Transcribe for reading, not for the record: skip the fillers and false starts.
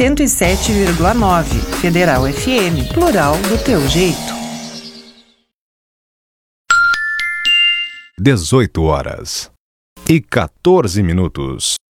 107,9. Federal FM, plural do teu jeito. 18 horas e 14 minutos.